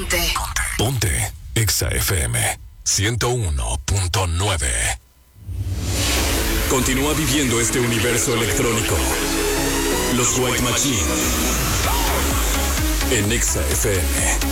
Ponte Exa FM 101.9. Continúa viviendo este universo electrónico. Los White Machine en Exa FM.